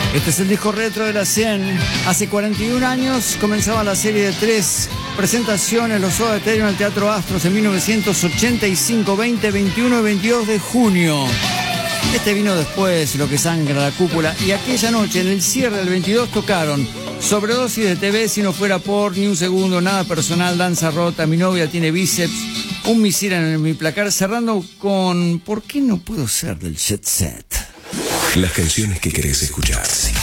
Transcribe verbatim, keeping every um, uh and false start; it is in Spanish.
Este es el disco retro de la cien. Hace cuarenta y un años comenzaba la serie de tres presentaciones, los Soda Stereo en el Teatro Astros en mil novecientos ochenta y cinco, veinte, veintiuno y veintidós de junio. Este vino después, Lo que sangra la cúpula, y aquella noche, en el cierre del veintidós, tocaron Sobredosis de T V, Si no fuera por, Ni un segundo, Nada personal, Danza rota, Mi novia tiene bíceps, Un misil en mi placar, cerrando con ¿Por qué no puedo ser del Jet Set? Las canciones que querés escuchar.